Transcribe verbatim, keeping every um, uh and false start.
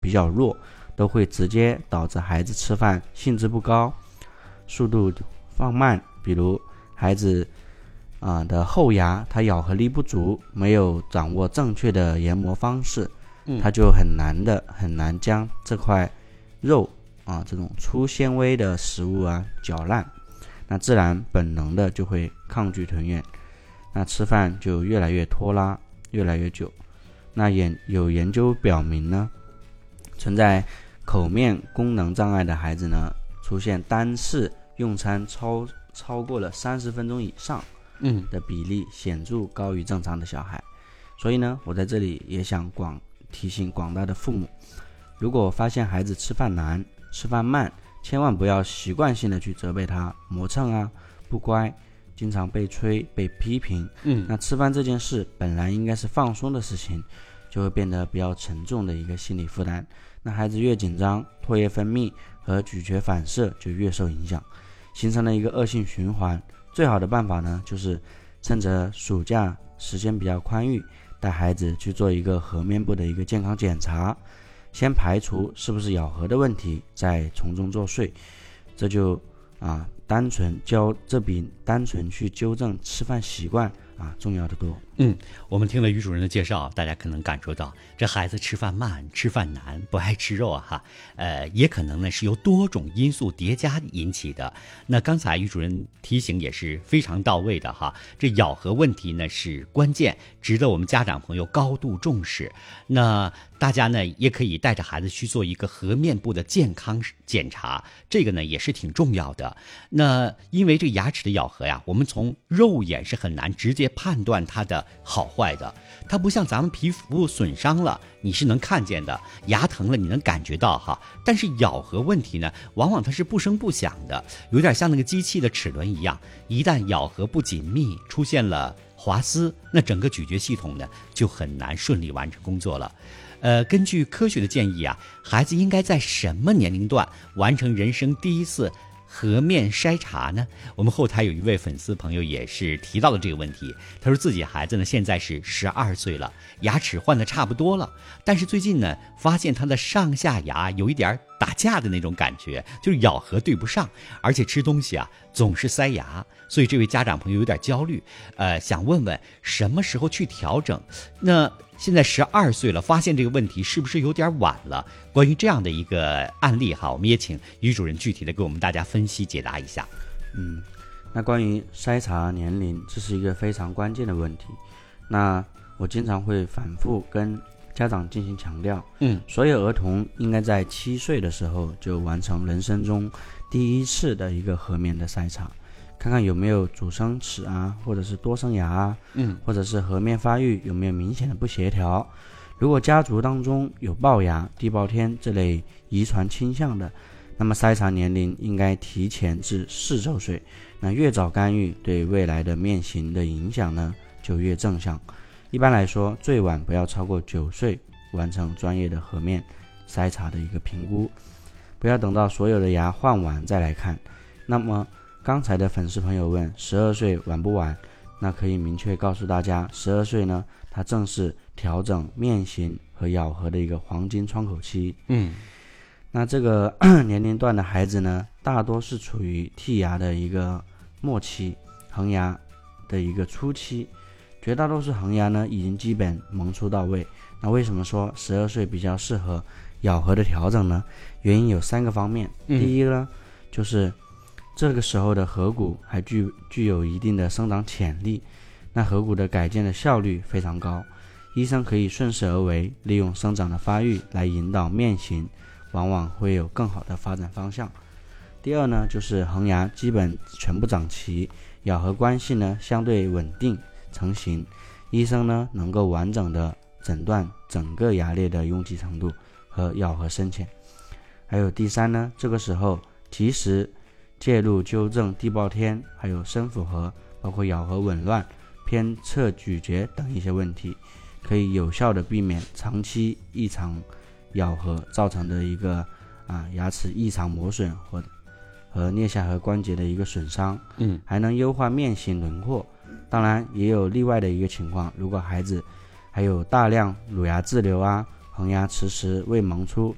比较弱，都会直接导致孩子吃饭兴致不高，速度放慢。比如孩子啊、呃、的后牙他咬合力不足，没有掌握正确的研磨方式，他就很难的很难将这块肉啊这种粗纤维的食物啊嚼烂，那自然本能的就会抗拒吞咽，那吃饭就越来越拖拉，越来越久。那研有研究表明呢，存在口面功能障碍的孩子呢，出现单次用餐超超过了三十分钟以上的比例显著高于正常的小孩。所以呢，我在这里也想广提醒广大的父母，如果发现孩子吃饭难、吃饭慢，千万不要习惯性的去责备他磨蹭啊、不乖，经常被催、被批评。嗯，那吃饭这件事本来应该是放松的事情，就会变得比较沉重的一个心理负担。那孩子越紧张，唾液分泌和咀嚼反射就越受影响，形成了一个恶性循环。最好的办法呢，就是趁着暑假时间比较宽裕，带孩子去做一个颌面部的一个健康检查，先排除是不是咬合的问题，再从中作祟。这就啊，单纯教这比单纯去纠正吃饭习惯啊重要的多。 嗯，我们听了于主任的介绍，大家可能感受到这孩子吃饭慢、吃饭难、不爱吃肉啊哈，呃，也可能呢是由多种因素叠加引起的。那刚才于主任提醒也是非常到位的哈，这咬合问题呢是关键，值得我们家长朋友高度重视。那大家呢也可以带着孩子去做一个颌面部的健康检查，这个呢也是挺重要的。那因为这牙齿的咬合呀，我们从肉眼是很难直接判断它的好坏的，它不像咱们皮肤损伤了你是能看见的，牙疼了你能感觉到哈。但是咬合问题呢，往往它是不声不响的，有点像那个机器的齿轮一样，一旦咬合不紧密，出现了滑丝，那整个咀嚼系统呢就很难顺利完成工作了。呃，根据科学的建议啊，孩子应该在什么年龄段完成人生第一次颌面筛查呢？我们后台有一位粉丝朋友也是提到了这个问题，他说自己孩子呢现在是十二岁了，牙齿换的差不多了，但是最近呢发现他的上下牙有一点打架的那种感觉，就是咬合对不上，而且吃东西啊总是塞牙，所以这位家长朋友有点焦虑，呃，想问问什么时候去调整。那现在十二岁了，发现这个问题是不是有点晚了？关于这样的一个案例哈，我们也请于主任具体的给我们大家分析解答一下。 嗯，那关于筛查年龄，这是一个非常关键的问题。那我经常会反复跟家长进行强调，嗯，所有儿童应该在七岁的时候就完成人生中第一次的一个颌面的筛查，看看有没有阻生齿啊，或者是多生牙啊，嗯，或者是颌面发育有没有明显的不协调。如果家族当中有龅牙、地包天这类遗传倾向的，那么筛查年龄应该提前至四周岁。那越早干预，对未来的面型的影响呢就越正向。一般来说，最晚不要超过九岁完成专业的颌面筛查的一个评估，不要等到所有的牙换完再来看。那么刚才的粉丝朋友问十二岁晚不晚，那可以明确告诉大家，十二岁呢，它正是调整面型和咬合的一个黄金窗口期。嗯，那这个年龄段的孩子呢，大多是处于剔牙的一个末期，恒牙的一个初期，绝大多数恒牙呢已经基本萌出到位。那为什么说十二岁比较适合咬合的调整呢？原因有三个方面。嗯、第一个呢，就是这个时候的颌骨还具具有一定的生长潜力，那颌骨的改建的效率非常高，医生可以顺势而为，利用生长的发育来引导面型，往往会有更好的发展方向。第二呢，就是恒牙基本全部长齐，咬合关系呢相对稳定成型，医生呢能够完整的诊断整个牙列的拥挤程度和咬合深浅。还有第三呢，这个时候及时介入纠正地包天，还有深辅颌，包括咬合紊乱、偏侧咀嚼等一些问题，可以有效的避免长期异常咬合造成的一个啊牙齿异常磨损或和颞下颌关节的一个损伤，嗯，还能优化面型轮廓。当然也有例外的一个情况，如果孩子还有大量乳牙滞留啊，恒牙迟迟未萌出，